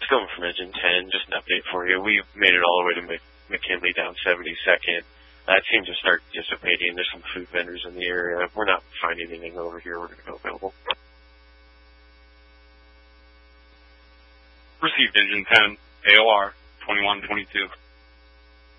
Coming from Engine 10, just an update for you. We made it all the way to McKinley down 72nd. It seems to start dissipating. There's some food vendors in the area. We're not finding anything over here. We're going to go available. Received Engine 10, AOR 2122.